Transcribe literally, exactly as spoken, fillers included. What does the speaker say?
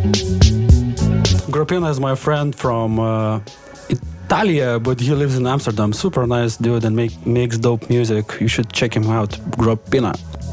Gropina is my friend from uh, Italia, but he lives in Amsterdam. Super nice dude and make, makes dope music. You should check him out. Gropina.